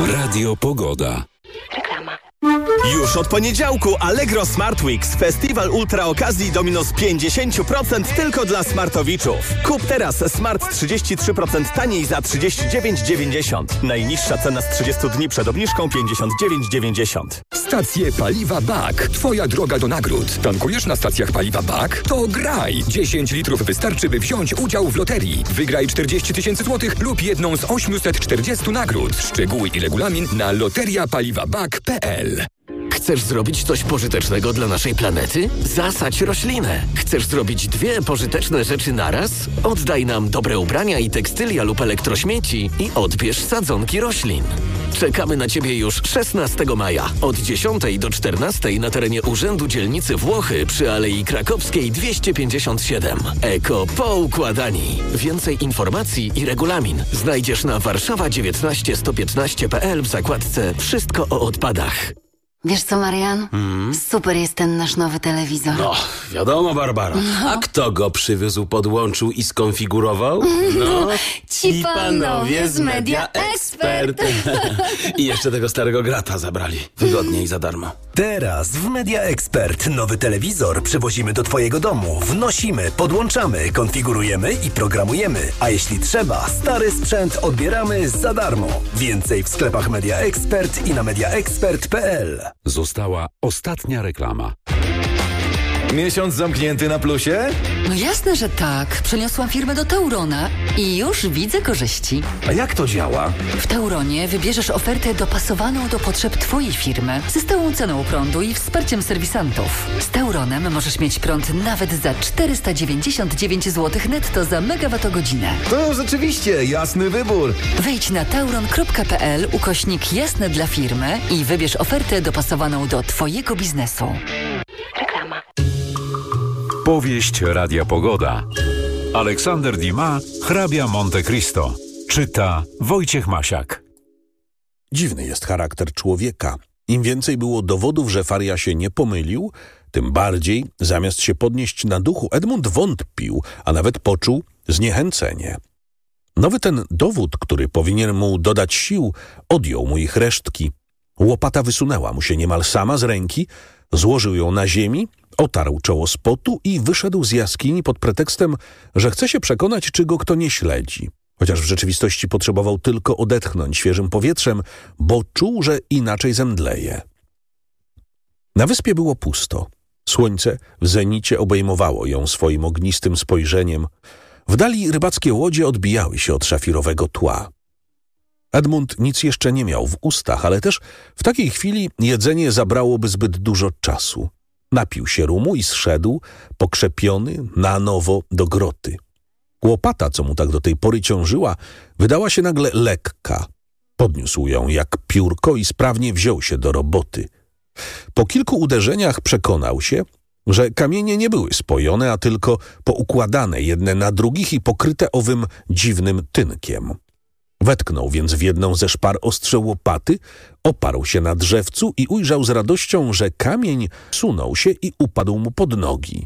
Radio Pogoda. Reklama. Już od poniedziałku Allegro Smart Weeks. Festiwal ultra okazji do minus 50% tylko dla smartowiczów. Kup teraz smart 33% taniej za 39,90. Najniższa cena z 30 dni przed obniżką 59,90. Stacje paliwa BAK. Twoja droga do nagród. Tankujesz na stacjach paliwa BAK? To graj! 10 litrów wystarczy, by wziąć udział w loterii. Wygraj 40 000 złotych lub jedną z 840 nagród. Szczegóły i regulamin na loteriapaliwabak.pl. Chcesz zrobić coś pożytecznego dla naszej planety? Zasadź roślinę. Chcesz zrobić 2 pożyteczne rzeczy naraz? Oddaj nam dobre ubrania i tekstylia lub elektrośmieci i odbierz sadzonki roślin. Czekamy na Ciebie już 16 maja od 10 do 14 na terenie Urzędu Dzielnicy Włochy przy Alei Krakowskiej 257. Eko Poukładani. Więcej informacji i regulamin znajdziesz na warszawa19115.pl w zakładce Wszystko o odpadach. Wiesz co, Marian? Super jest ten nasz nowy telewizor. No, wiadomo, Barbara. A kto go przywiózł, podłączył i skonfigurował? No, ci panowie z Media Expert. I jeszcze tego starego grata zabrali. Wygodnie i za darmo. Teraz w Media Expert nowy telewizor przywozimy do Twojego domu. Wnosimy, podłączamy, konfigurujemy i programujemy. A jeśli trzeba, stary sprzęt odbieramy za darmo. Więcej w sklepach Media Expert i na mediaexpert.pl. Została ostatnia reklama. Miesiąc zamknięty na plusie? No jasne, że tak. Przeniosłam firmę do Taurona i już widzę korzyści. A jak to działa? W Tauronie wybierzesz ofertę dopasowaną do potrzeb Twojej firmy, ze stałą ceną prądu i wsparciem serwisantów. Z Tauronem możesz mieć prąd nawet za 499 zł netto za megawattogodzinę. To rzeczywiście jasny wybór. Wejdź na tauron.pl/jasne dla firmy i wybierz ofertę dopasowaną do Twojego biznesu. Reklama. Powieść Radia Pogoda. Aleksander Dumas, hrabia Monte Cristo. Czyta Wojciech Masiak. Dziwny jest charakter człowieka. Im więcej było dowodów, że Faria się nie pomylił, tym bardziej, zamiast się podnieść na duchu, Edmund wątpił, a nawet poczuł zniechęcenie. Nowy ten dowód, który powinien mu dodać sił, odjął mu ich resztki. Łopata wysunęła mu się niemal sama z ręki, złożył ją na ziemi, otarł czoło z potu i wyszedł z jaskini pod pretekstem, że chce się przekonać, czy go kto nie śledzi. Chociaż w rzeczywistości potrzebował tylko odetchnąć świeżym powietrzem, bo czuł, że inaczej zemdleje. Na wyspie było pusto. Słońce w zenicie obejmowało ją swoim ognistym spojrzeniem. W dali rybackie łodzie odbijały się od szafirowego tła. Edmund nic jeszcze nie miał w ustach, ale też w takiej chwili jedzenie zabrałoby zbyt dużo czasu. Napił się rumu i zszedł, pokrzepiony, na nowo do groty. Łopata, co mu tak do tej pory ciążyła, wydała się nagle lekka. Podniósł ją jak piórko i sprawnie wziął się do roboty. Po kilku uderzeniach przekonał się, że kamienie nie były spojone, a tylko poukładane jedne na drugich i pokryte owym dziwnym tynkiem. Wetknął więc w jedną ze szpar ostrze łopaty, oparł się na drzewcu i ujrzał z radością, że kamień sunął się i upadł mu pod nogi.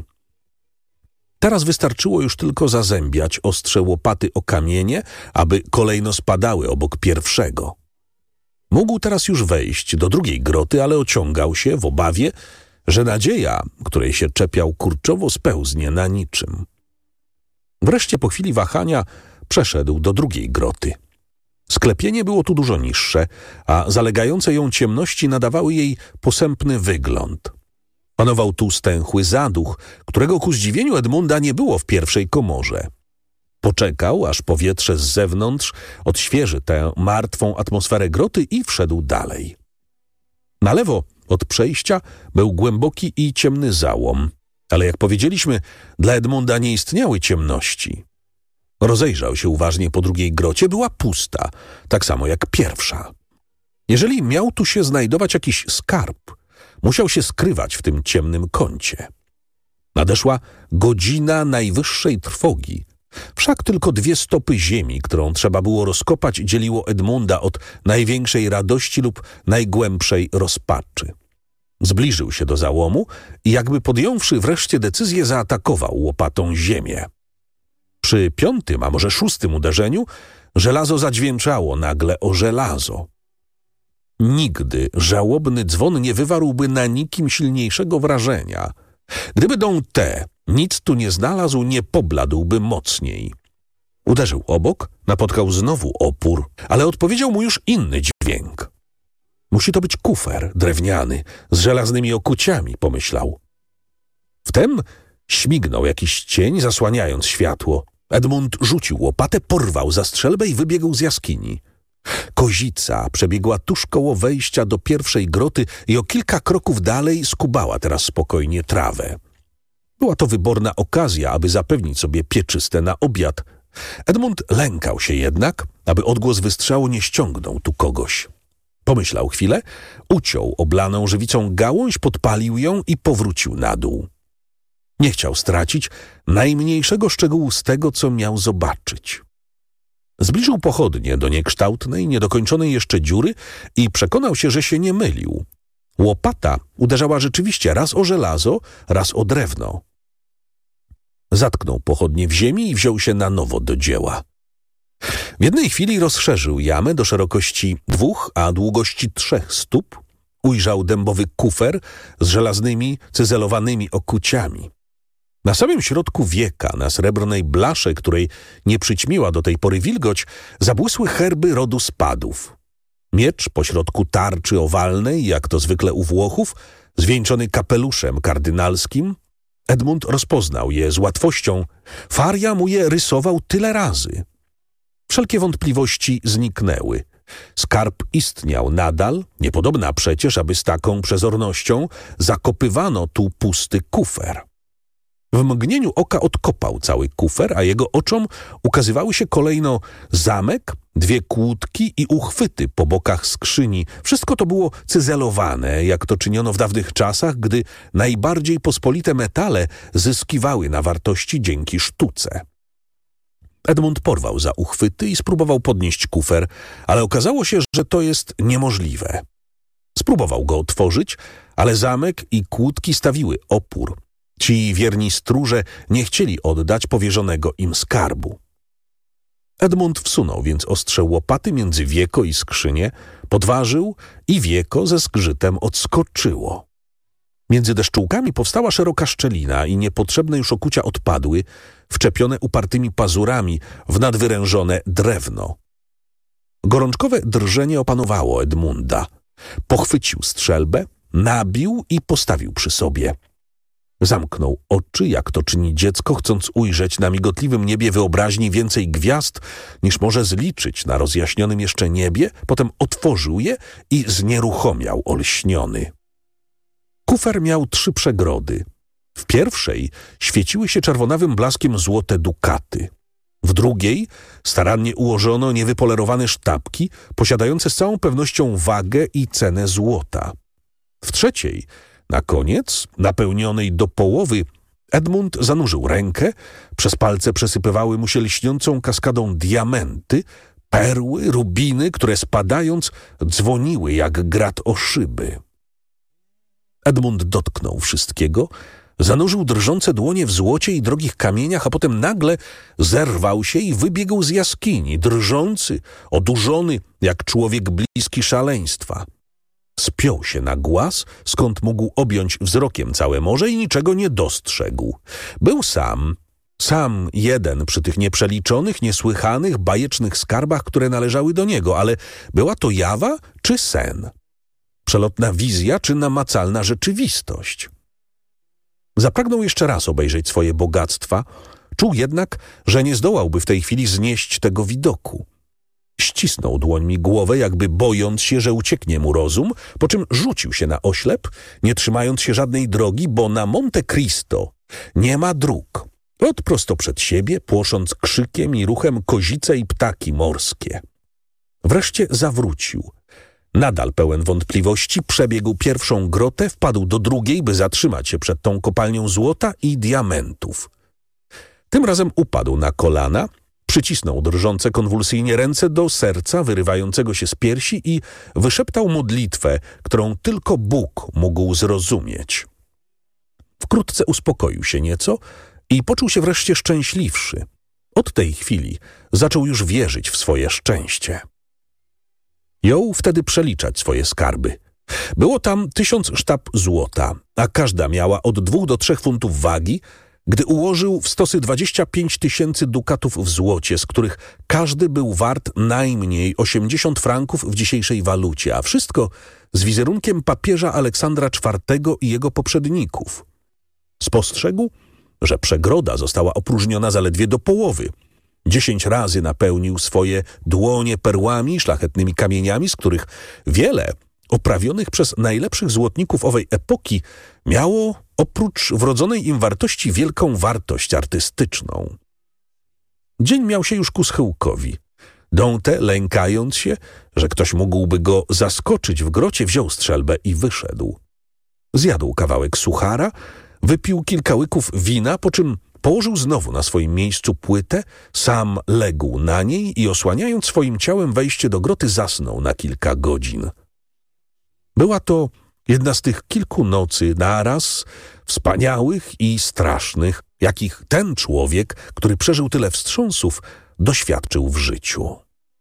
Teraz wystarczyło już tylko zazębiać ostrze łopaty o kamienie, aby kolejno spadały obok pierwszego. Mógł teraz już wejść do drugiej groty, ale ociągał się w obawie, że nadzieja, której się czepiał kurczowo, spełznie na niczym. Wreszcie po chwili wahania przeszedł do drugiej groty. Sklepienie było tu dużo niższe, a zalegające ją ciemności nadawały jej posępny wygląd. Panował tu stęchły zaduch, którego ku zdziwieniu Edmunda nie było w pierwszej komorze. Poczekał, aż powietrze z zewnątrz odświeży tę martwą atmosferę groty i wszedł dalej. Na lewo od przejścia był głęboki i ciemny załom, ale jak powiedzieliśmy, dla Edmunda nie istniały ciemności. Rozejrzał się uważnie po drugiej grocie, była pusta, tak samo jak pierwsza. Jeżeli miał tu się znajdować jakiś skarb, musiał się skrywać w tym ciemnym kącie. Nadeszła godzina najwyższej trwogi. Wszak tylko 2 stopy ziemi, którą trzeba było rozkopać, dzieliło Edmunda od największej radości lub najgłębszej rozpaczy. Zbliżył się do załomu i jakby podjąwszy wreszcie decyzję, zaatakował łopatą ziemię. Przy 5., a może 6. uderzeniu żelazo zadźwięczało nagle o żelazo. Nigdy żałobny dzwon nie wywarłby na nikim silniejszego wrażenia. Gdyby dom T nic tu nie znalazł, nie pobladłby mocniej. Uderzył obok, napotkał znowu opór, ale odpowiedział mu już inny dźwięk. Musi to być kufer drewniany, z żelaznymi okuciami, pomyślał. Wtem śmignął jakiś cień, zasłaniając światło. Edmund rzucił łopatę, porwał za strzelbę i wybiegł z jaskini. Kozica przebiegła tuż koło wejścia do pierwszej groty i o kilka kroków dalej skubała teraz spokojnie trawę. Była to wyborna okazja, aby zapewnić sobie pieczyste na obiad. Edmund lękał się jednak, aby odgłos wystrzału nie ściągnął tu kogoś. Pomyślał chwilę, uciął oblaną żywicą gałąź, podpalił ją i powrócił na dół. Nie chciał stracić najmniejszego szczegółu z tego, co miał zobaczyć. Zbliżył pochodnie do niekształtnej, niedokończonej jeszcze dziury i przekonał się, że się nie mylił. Łopata uderzała rzeczywiście raz o żelazo, raz o drewno. Zatknął pochodnie w ziemi i wziął się na nowo do dzieła. W jednej chwili rozszerzył jamę do szerokości 2, a długości 3 stóp. Ujrzał dębowy kufer z żelaznymi, cyzelowanymi okuciami. Na samym środku wieka, na srebrnej blasze, której nie przyćmiła do tej pory wilgoć, zabłysły herby rodu spadów. Miecz pośrodku tarczy owalnej, jak to zwykle u Włochów, zwieńczony kapeluszem kardynalskim. Edmund rozpoznał je z łatwością. Faria mu je rysował tyle razy. Wszelkie wątpliwości zniknęły. Skarb istniał nadal, niepodobna przecież, aby z taką przezornością zakopywano tu pusty kufer. W mgnieniu oka odkopał cały kufer, a jego oczom ukazywały się kolejno zamek, 2 kłódki i uchwyty po bokach skrzyni. Wszystko to było cyzelowane, jak to czyniono w dawnych czasach, gdy najbardziej pospolite metale zyskiwały na wartości dzięki sztuce. Edmund porwał za uchwyty i spróbował podnieść kufer, ale okazało się, że to jest niemożliwe. Spróbował go otworzyć, ale zamek i kłódki stawiły opór. Ci wierni stróże nie chcieli oddać powierzonego im skarbu. Edmund wsunął więc ostrze łopaty między wieko i skrzynię, podważył i wieko ze zgrzytem odskoczyło. Między deszczułkami powstała szeroka szczelina i niepotrzebne już okucia odpadły, wczepione upartymi pazurami w nadwyrężone drewno. Gorączkowe drżenie opanowało Edmunda. Pochwycił strzelbę, nabił i postawił przy sobie. Zamknął oczy, jak to czyni dziecko, chcąc ujrzeć na migotliwym niebie wyobraźni więcej gwiazd, niż może zliczyć na rozjaśnionym jeszcze niebie, potem otworzył je i znieruchomiał olśniony. Kufer miał 3 przegrody. W pierwszej świeciły się czerwonawym blaskiem złote dukaty. W drugiej starannie ułożono niewypolerowane sztabki, posiadające z całą pewnością wagę i cenę złota. W trzeciej, na koniec, napełnionej do połowy, Edmund zanurzył rękę, przez palce przesypywały mu się lśniącą kaskadą diamenty, perły, rubiny, które spadając dzwoniły jak grat o szyby. Edmund dotknął wszystkiego, zanurzył drżące dłonie w złocie i drogich kamieniach, a potem nagle zerwał się i wybiegł z jaskini, drżący, odurzony, jak człowiek bliski szaleństwa. Spiął się na głaz, skąd mógł objąć wzrokiem całe morze i niczego nie dostrzegł. Był sam jeden przy tych nieprzeliczonych, niesłychanych, bajecznych skarbach, które należały do niego, ale była to jawa czy sen? Przelotna wizja czy namacalna rzeczywistość? Zapragnął jeszcze raz obejrzeć swoje bogactwa, czuł jednak, że nie zdołałby w tej chwili znieść tego widoku. Ścisnął dłońmi głowę, jakby bojąc się, że ucieknie mu rozum, po czym rzucił się na oślep, nie trzymając się żadnej drogi, bo na Monte Cristo nie ma dróg. Lot prosto przed siebie, płosząc krzykiem i ruchem kozice i ptaki morskie. Wreszcie zawrócił. Nadal pełen wątpliwości przebiegł pierwszą grotę, wpadł do drugiej, by zatrzymać się przed tą kopalnią złota i diamentów. Tym razem upadł na kolana, przycisnął drżące konwulsyjnie ręce do serca wyrywającego się z piersi i wyszeptał modlitwę, którą tylko Bóg mógł zrozumieć. Wkrótce uspokoił się nieco i poczuł się wreszcie szczęśliwszy. Od tej chwili zaczął już wierzyć w swoje szczęście. Jął wtedy przeliczać swoje skarby. Było tam 1000 sztab złota, a każda miała od 2 do 3 funtów wagi, gdy ułożył w stosy 25 000 dukatów w złocie, z których każdy był wart najmniej 80 franków w dzisiejszej walucie, a wszystko z wizerunkiem papieża Aleksandra IV i jego poprzedników. Spostrzegł, że przegroda została opróżniona zaledwie do połowy. 10 razy napełnił swoje dłonie perłami i szlachetnymi kamieniami, z których wiele, oprawionych przez najlepszych złotników owej epoki, miało oprócz wrodzonej im wartości wielką wartość artystyczną. Dzień miał się już ku schyłkowi. Dante, lękając się, że ktoś mógłby go zaskoczyć w grocie, wziął strzelbę i wyszedł. Zjadł kawałek suchara, wypił kilka łyków wina, po czym położył znowu na swoim miejscu płytę, sam legł na niej i osłaniając swoim ciałem wejście do groty, zasnął na kilka godzin. Była to jedna z tych kilku nocy naraz, wspaniałych i strasznych, jakich ten człowiek, który przeżył tyle wstrząsów, doświadczył w życiu.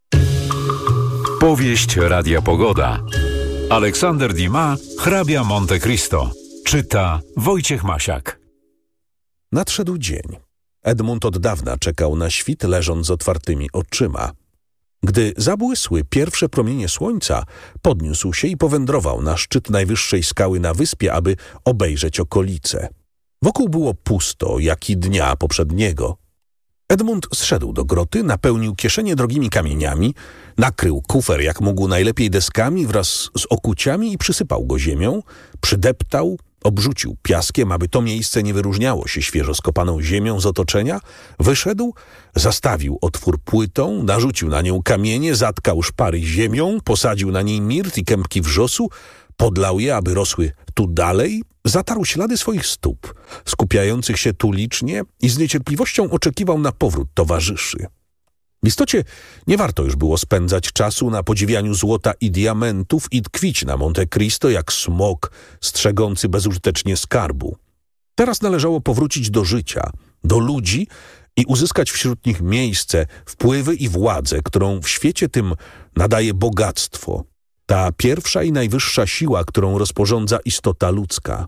Powieść Radia Pogoda. Aleksander Dumas, hrabia Monte Cristo. Czyta Wojciech Masiak. Nadszedł dzień. Edmund od dawna czekał na świt, leżąc z otwartymi oczyma. Gdy zabłysły pierwsze promienie słońca, podniósł się i powędrował na szczyt najwyższej skały na wyspie, aby obejrzeć okolice. Wokół było pusto, jak i dnia poprzedniego. Edmund zszedł do groty, napełnił kieszenie drogimi kamieniami, nakrył kufer jak mógł najlepiej deskami wraz z okuciami i przysypał go ziemią, przydeptał, obrzucił piaskiem, aby to miejsce nie wyróżniało się świeżo skopaną ziemią z otoczenia, wyszedł, zastawił otwór płytą, narzucił na nią kamienie, zatkał szpary ziemią, posadził na niej mirt i kępki wrzosu, podlał je, aby rosły tu dalej, zatarł ślady swoich stóp, skupiających się tu licznie i z niecierpliwością oczekiwał na powrót towarzyszy. W istocie nie warto już było spędzać czasu na podziwianiu złota i diamentów i tkwić na Monte Cristo jak smok strzegący bezużytecznie skarbu. Teraz należało powrócić do życia, do ludzi i uzyskać wśród nich miejsce, wpływy i władzę, którą w świecie tym nadaje bogactwo, ta pierwsza i najwyższa siła, którą rozporządza istota ludzka.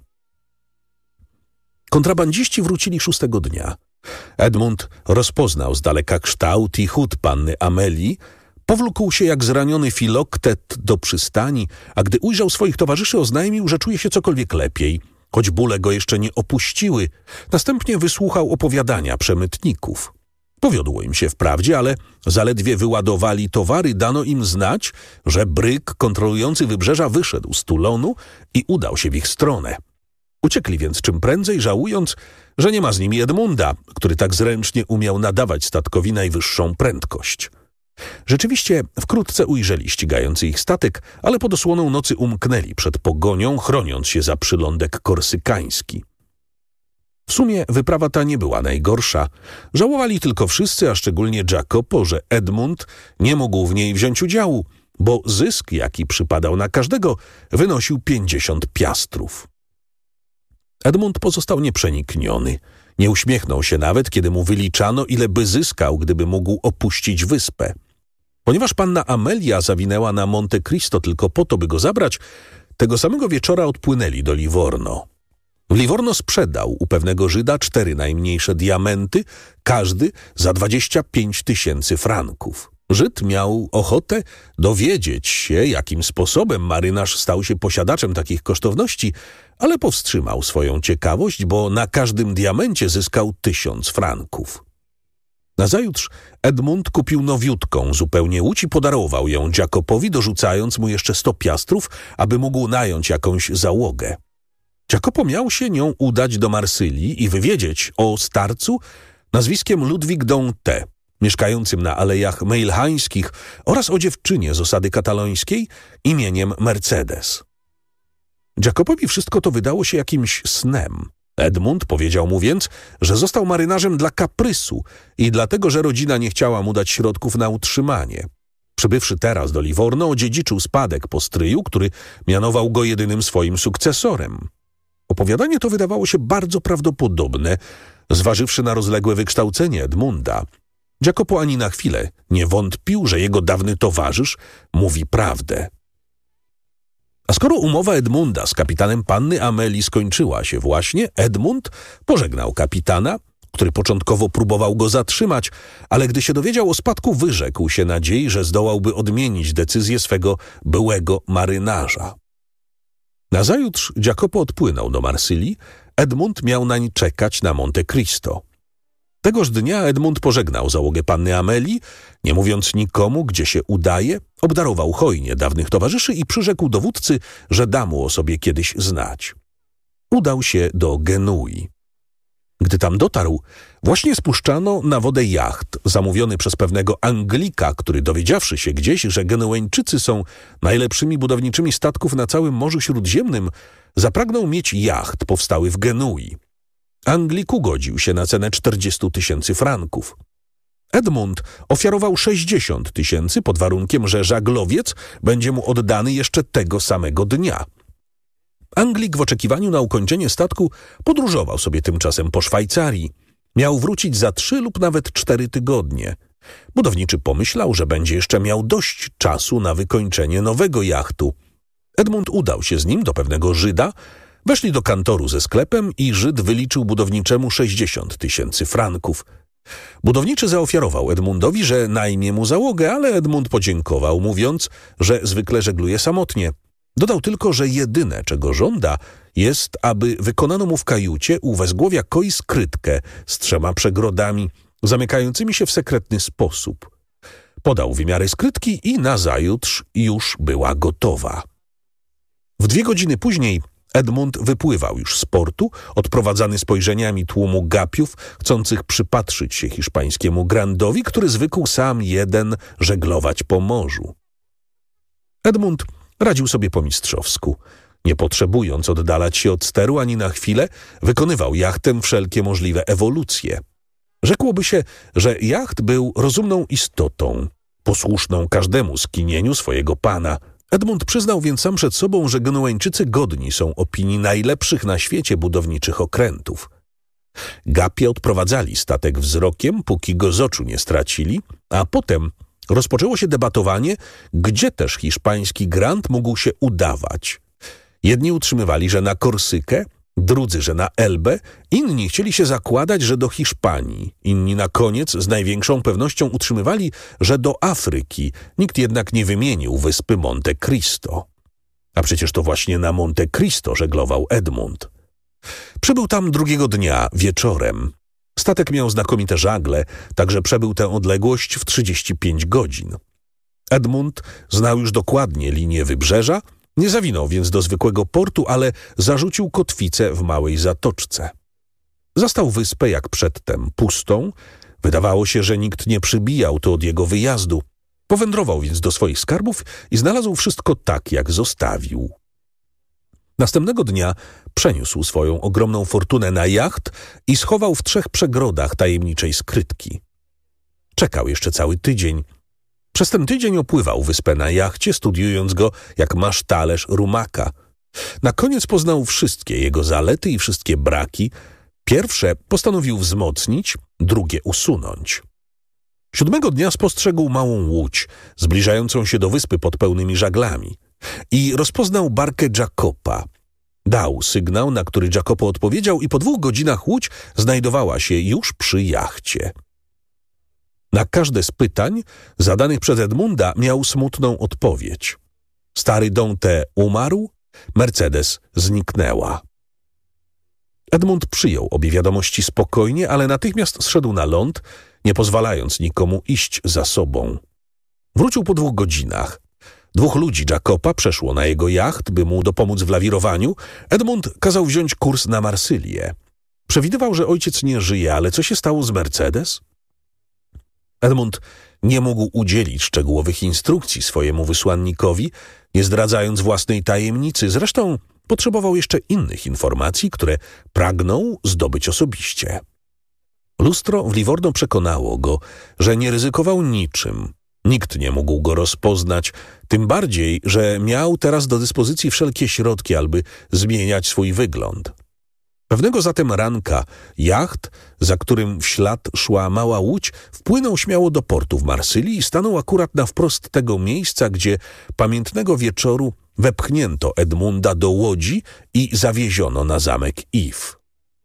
Kontrabandziści wrócili 6 dnia. Edmund rozpoznał z daleka kształt i chód panny Amelii, powlókł się jak zraniony Filoktet do przystani, a gdy ujrzał swoich towarzyszy, oznajmił, że czuje się cokolwiek lepiej, choć bóle go jeszcze nie opuściły. Następnie wysłuchał opowiadania przemytników. Powiodło im się wprawdzie, ale zaledwie wyładowali towary, dano im znać, że bryk kontrolujący wybrzeża wyszedł z Toulonu i udał się w ich stronę. Uciekli więc czym prędzej, żałując, że nie ma z nimi Edmunda, który tak zręcznie umiał nadawać statkowi najwyższą prędkość. Rzeczywiście wkrótce ujrzeli ścigający ich statek, ale pod osłoną nocy umknęli przed pogonią, chroniąc się za przylądek korsykański. W sumie wyprawa ta nie była najgorsza. Żałowali tylko wszyscy, a szczególnie Jacopo, że Edmund nie mógł w niej wziąć udziału, bo zysk, jaki przypadał na każdego, wynosił 50 piastrów. Edmund pozostał nieprzenikniony. Nie uśmiechnął się nawet, kiedy mu wyliczano, ile by zyskał, gdyby mógł opuścić wyspę. Ponieważ panna Amelia zawinęła na Monte Cristo tylko po to, by go zabrać, tego samego wieczora odpłynęli do Livorno. W Livorno sprzedał u pewnego Żyda 4 najmniejsze diamenty, każdy za 25 000 franków. Żyd miał ochotę dowiedzieć się, jakim sposobem marynarz stał się posiadaczem takich kosztowności, ale powstrzymał swoją ciekawość, bo na każdym diamencie zyskał 1000 franków. Nazajutrz Edmund kupił nowiutką zupełnie łódź i podarował ją Jacopowi, dorzucając mu jeszcze 100 piastrów, aby mógł nająć jakąś załogę. Jacopo miał się nią udać do Marsylii i wywiedzieć o starcu nazwiskiem Ludwik Dante, mieszkającym na alejach mejlhańskich, oraz o dziewczynie z osady katalońskiej imieniem Mercedes. Jacopowi wszystko to wydało się jakimś snem. Edmund powiedział mu więc, że został marynarzem dla kaprysu i dlatego, że rodzina nie chciała mu dać środków na utrzymanie. Przybywszy teraz do Livorno, odziedziczył spadek po stryju, który mianował go jedynym swoim sukcesorem. Opowiadanie to wydawało się bardzo prawdopodobne, zważywszy na rozległe wykształcenie Edmunda. Jacopo ani na chwilę nie wątpił, że jego dawny towarzysz mówi prawdę. A skoro umowa Edmunda z kapitanem panny Amelii skończyła się właśnie, Edmund pożegnał kapitana, który początkowo próbował go zatrzymać, ale gdy się dowiedział o spadku, wyrzekł się nadziei, że zdołałby odmienić decyzję swego byłego marynarza. Nazajutrz Jacopo odpłynął do Marsylii, Edmund miał nań czekać na Monte Cristo. Tegoż dnia Edmund pożegnał załogę panny Amelii, nie mówiąc nikomu, gdzie się udaje, obdarował hojnie dawnych towarzyszy i przyrzekł dowódcy, że da mu o sobie kiedyś znać. Udał się do Genui. Gdy tam dotarł, właśnie spuszczano na wodę jacht zamówiony przez pewnego Anglika, który dowiedziawszy się gdzieś, że Genueńczycy są najlepszymi budowniczymi statków na całym Morzu Śródziemnym, zapragnął mieć jacht powstały w Genui. Anglik ugodził się na cenę 40 000 franków. Edmund ofiarował 60 000 pod warunkiem, że żaglowiec będzie mu oddany jeszcze tego samego dnia. Anglik w oczekiwaniu na ukończenie statku podróżował sobie tymczasem po Szwajcarii. Miał wrócić za 3 lub nawet 4 tygodnie. Budowniczy pomyślał, że będzie jeszcze miał dość czasu na wykończenie nowego jachtu. Edmund udał się z nim do pewnego Żyda, weszli do kantoru ze sklepem i Żyd wyliczył budowniczemu 60 000 franków. Budowniczy zaofiarował Edmundowi, że najmie mu załogę, ale Edmund podziękował, mówiąc, że zwykle żegluje samotnie. Dodał tylko, że jedyne, czego żąda, jest, aby wykonano mu w kajucie u wezgłowia koi skrytkę z 3 przegrodami, zamykającymi się w sekretny sposób. Podał wymiary skrytki i nazajutrz już była gotowa. W 2 godziny później Edmund wypływał już z portu, odprowadzany spojrzeniami tłumu gapiów, chcących przypatrzyć się hiszpańskiemu grandowi, który zwykł sam jeden żeglować po morzu. Edmund radził sobie po mistrzowsku. Nie potrzebując oddalać się od steru ani na chwilę, wykonywał jachtem wszelkie możliwe ewolucje. Rzekłoby się, że jacht był rozumną istotą, posłuszną każdemu skinieniu swojego pana. Edmund przyznał więc sam przed sobą, że Genueńczycy godni są opinii najlepszych na świecie budowniczych okrętów. Gapie odprowadzali statek wzrokiem, póki go z oczu nie stracili, a potem rozpoczęło się debatowanie, gdzie też hiszpański grant mógł się udawać. Jedni utrzymywali, że na Korsykę, drudzy, że na Elbę, inni chcieli się zakładać, że do Hiszpanii, inni na koniec z największą pewnością utrzymywali, że do Afryki, nikt jednak nie wymienił wyspy Monte Cristo. A przecież to właśnie na Monte Cristo żeglował Edmund. Przybył tam drugiego dnia wieczorem. Statek miał znakomite żagle, także przebył tę odległość w 35 godzin. Edmund znał już dokładnie linię wybrzeża, nie zawinął więc do zwykłego portu, ale zarzucił kotwicę w małej zatoczce. Zastał wyspę jak przedtem pustą. Wydawało się, że nikt nie przybijał tu od jego wyjazdu. Powędrował więc do swoich skarbów i znalazł wszystko tak, jak zostawił. Następnego dnia przeniósł swoją ogromną fortunę na jacht i schował w 3 przegrodach tajemniczej skrytki. Czekał jeszcze cały tydzień. Przez ten tydzień opływał wyspę na jachcie, studiując go jak masztalerz rumaka. Na koniec poznał wszystkie jego zalety i wszystkie braki. Pierwsze postanowił wzmocnić, drugie usunąć. 7 dnia spostrzegł małą łódź, zbliżającą się do wyspy pod pełnymi żaglami i rozpoznał barkę Jacopa. Dał sygnał, na który Jacopo odpowiedział i po 2 godzinach łódź znajdowała się już przy jachcie. Na każde z pytań zadanych przez Edmunda miał smutną odpowiedź. Stary Dante umarł, Mercedes zniknęła. Edmund przyjął obie wiadomości spokojnie, ale natychmiast zszedł na ląd, nie pozwalając nikomu iść za sobą. Wrócił po 2 godzinach. 2 ludzi Jacopa przeszło na jego jacht, by mu dopomóc w lawirowaniu. Edmund kazał wziąć kurs na Marsylię. Przewidywał, że ojciec nie żyje, ale co się stało z Mercedes? Edmund nie mógł udzielić szczegółowych instrukcji swojemu wysłannikowi, nie zdradzając własnej tajemnicy. Zresztą potrzebował jeszcze innych informacji, które pragnął zdobyć osobiście. Lustro w Livorno przekonało go, że nie ryzykował niczym. Nikt nie mógł go rozpoznać, tym bardziej, że miał teraz do dyspozycji wszelkie środki, aby zmieniać swój wygląd. Pewnego zatem ranka jacht, za którym w ślad szła mała łódź, wpłynął śmiało do portu w Marsylii i stanął akurat na wprost tego miejsca, gdzie pamiętnego wieczoru wepchnięto Edmunda do łodzi i zawieziono na zamek Yves.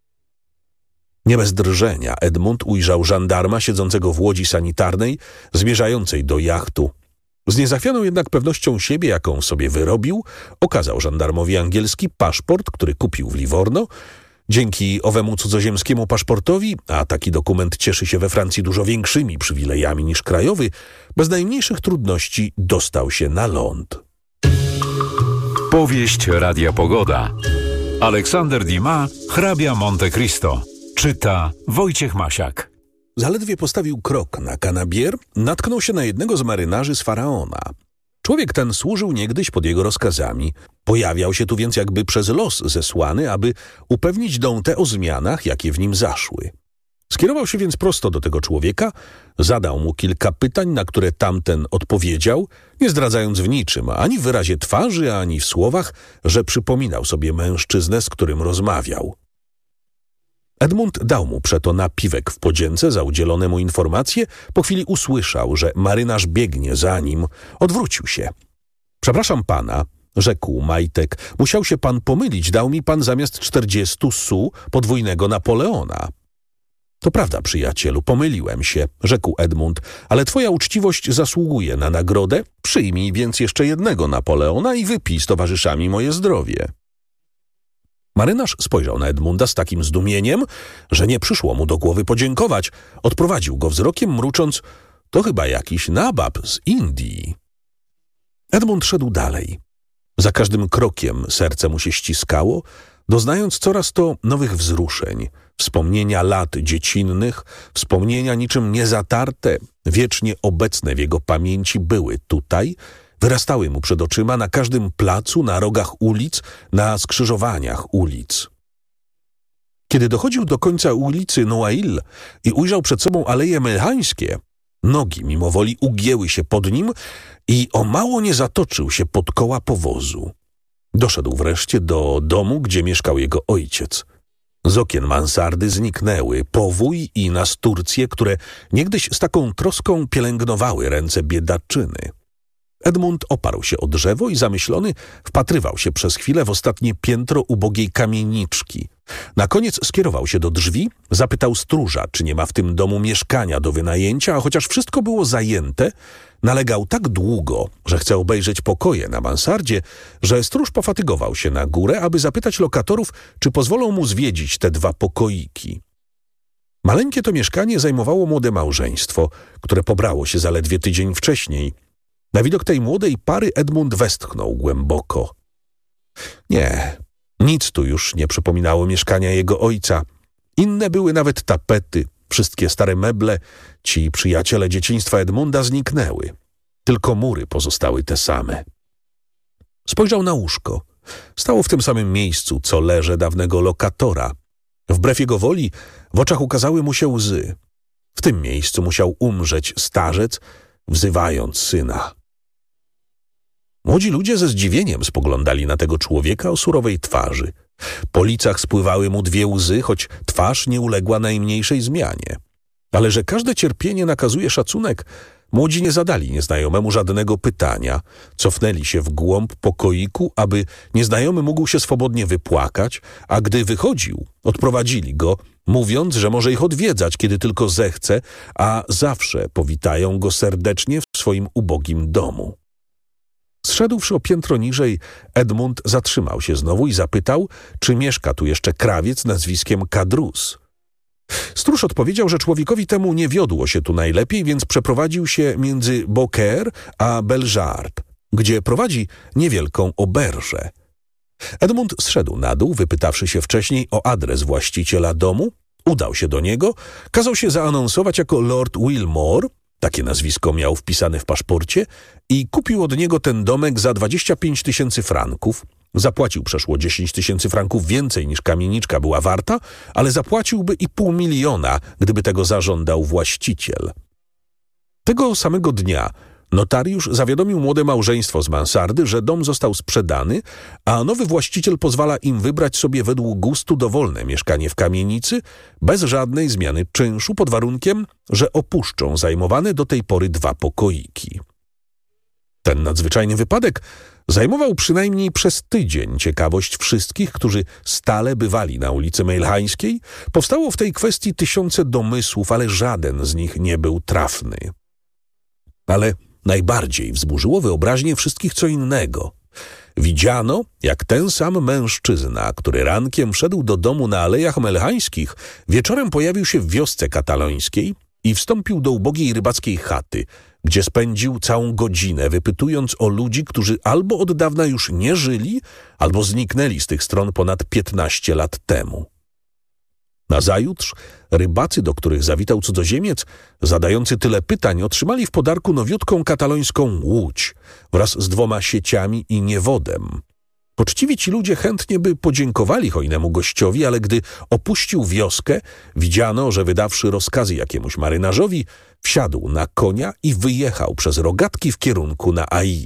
Nie bez drżenia Edmund ujrzał żandarma siedzącego w łodzi sanitarnej, zmierzającej do jachtu. Z niezachwianą jednak pewnością siebie, jaką sobie wyrobił, okazał żandarmowi angielski paszport, który kupił w Livorno. Dzięki owemu cudzoziemskiemu paszportowi, a taki dokument cieszy się we Francji dużo większymi przywilejami niż krajowy, bez najmniejszych trudności dostał się na ląd. Powieść Radia Pogoda. Aleksander Dumas, hrabia Monte Cristo. Czyta Wojciech Masiak. Zaledwie postawił krok na Canabier, natknął się na jednego z marynarzy z Faraona. Człowiek ten służył niegdyś pod jego rozkazami. Pojawiał się tu więc jakby przez los zesłany, aby upewnić Dante o zmianach, jakie w nim zaszły. Skierował się więc prosto do tego człowieka, zadał mu kilka pytań, na które tamten odpowiedział, nie zdradzając w niczym, ani w wyrazie twarzy, ani w słowach, że przypominał sobie mężczyznę, z którym rozmawiał. Edmund dał mu przeto napiwek w podzięce za udzielone mu informacje. Po chwili usłyszał, że marynarz biegnie za nim. Odwrócił się. Przepraszam pana, rzekł majtek, musiał się pan pomylić, dał mi pan zamiast 40 su podwójnego Napoleona. To prawda, przyjacielu, pomyliłem się, rzekł Edmund, ale twoja uczciwość zasługuje na nagrodę. Przyjmij więc jeszcze jednego Napoleona i wypij z towarzyszami moje zdrowie. Marynarz spojrzał na Edmunda z takim zdumieniem, że nie przyszło mu do głowy podziękować. Odprowadził go wzrokiem, mrucząc, to chyba jakiś nabab z Indii. Edmund szedł dalej. Za każdym krokiem serce mu się ściskało, doznając coraz to nowych wzruszeń, wspomnienia lat dziecinnych, wspomnienia niczym niezatarte, wiecznie obecne w jego pamięci były tutaj, wyrastały mu przed oczyma na każdym placu, na rogach ulic, na skrzyżowaniach ulic. Kiedy dochodził do końca ulicy Noailles i ujrzał przed sobą Aleje Melchańskie, nogi mimowoli ugięły się pod nim i o mało nie zatoczył się pod koła powozu. Doszedł wreszcie do domu, gdzie mieszkał jego ojciec. Z okien mansardy zniknęły powój i nasturcje, które niegdyś z taką troską pielęgnowały ręce biedaczyny. Edmund oparł się o drzewo i zamyślony wpatrywał się przez chwilę w ostatnie piętro ubogiej kamieniczki. Na koniec skierował się do drzwi, zapytał stróża, czy nie ma w tym domu mieszkania do wynajęcia, a chociaż wszystko było zajęte, nalegał tak długo, że chce obejrzeć pokoje na mansardzie, że stróż pofatygował się na górę, aby zapytać lokatorów, czy pozwolą mu zwiedzić te 2 pokoiki. Maleńkie to mieszkanie zajmowało młode małżeństwo, które pobrało się zaledwie tydzień wcześniej. Na widok tej młodej pary Edmund westchnął głęboko. Nie, nic tu już nie przypominało mieszkania jego ojca. Inne były nawet tapety, wszystkie stare meble, ci przyjaciele dzieciństwa Edmunda zniknęły. Tylko mury pozostały te same. Spojrzał na łóżko. Stało w tym samym miejscu, co leże dawnego lokatora. Wbrew jego woli w oczach ukazały mu się łzy. W tym miejscu musiał umrzeć starzec, wzywając syna. Młodzi ludzie ze zdziwieniem spoglądali na tego człowieka o surowej twarzy. Po licach spływały mu 2 łzy, choć twarz nie uległa najmniejszej zmianie. Ale że każde cierpienie nakazuje szacunek, młodzi nie zadali nieznajomemu żadnego pytania. Cofnęli się w głąb pokoiku, aby nieznajomy mógł się swobodnie wypłakać, a gdy wychodził, odprowadzili go, mówiąc, że może ich odwiedzać, kiedy tylko zechce, a zawsze powitają go serdecznie w swoim ubogim domu. Zszedłszy o piętro niżej, Edmund zatrzymał się znowu i zapytał, czy mieszka tu jeszcze krawiec nazwiskiem Cadrus. Stróż odpowiedział, że człowiekowi temu nie wiodło się tu najlepiej, więc przeprowadził się między Beaucaire a Bellegarde, gdzie prowadzi niewielką oberżę. Edmund zszedł na dół, wypytawszy się wcześniej o adres właściciela domu, udał się do niego, kazał się zaanonsować jako Lord Wilmore, takie nazwisko miał wpisane w paszporcie, i kupił od niego ten domek za 25 000 franków. Zapłacił przeszło 10 000 franków więcej niż kamieniczka była warta, ale zapłaciłby i 500 000, gdyby tego zażądał właściciel. Tego samego dnia Notariusz zawiadomił młode małżeństwo z mansardy, że dom został sprzedany, a nowy właściciel pozwala im wybrać sobie według gustu dowolne mieszkanie w kamienicy, bez żadnej zmiany czynszu, pod warunkiem, że opuszczą zajmowane do tej pory 2 pokoiki. Ten nadzwyczajny wypadek zajmował przynajmniej przez tydzień ciekawość wszystkich, którzy stale bywali na ulicy Mejlhańskiej. Powstało w tej kwestii tysiące domysłów, ale żaden z nich nie był trafny. Ale najbardziej wzburzyło wyobraźnię wszystkich co innego. Widziano, jak ten sam mężczyzna, który rankiem wszedł do domu na Alejach Melchańskich, wieczorem pojawił się w wiosce katalońskiej i wstąpił do ubogiej rybackiej chaty, gdzie spędził całą godzinę, wypytując o ludzi, którzy albo od dawna już nie żyli, albo zniknęli z tych stron ponad 15 lat temu. Nazajutrz rybacy, do których zawitał cudzoziemiec, zadający tyle pytań, otrzymali w podarku nowiutką katalońską łódź wraz z 2 sieciami i niewodem. Poczciwi ci ludzie chętnie by podziękowali hojnemu gościowi, ale gdy opuścił wioskę, widziano, że wydawszy rozkazy jakiemuś marynarzowi, wsiadł na konia i wyjechał przez rogatki w kierunku na Ai.